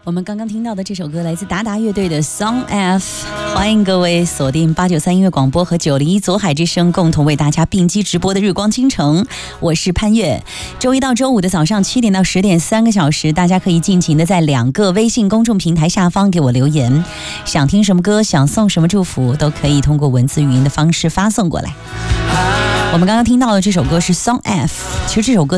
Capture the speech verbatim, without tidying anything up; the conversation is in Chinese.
我们刚刚听到的这首歌来自达达乐队的 Song F， 欢迎各位锁定八九三音乐广播和九零一左海之声共同为大家并机直播的日光倾城，我是潘越。周一到周五的早上七点到十点，三个小时，大家可以尽情的在两个微信公众平台下方给我留言，想听什么歌，想送什么祝福，都可以通过文字语音的方式发送过来。我们刚刚听到的这首歌是 Song F， 其实这首歌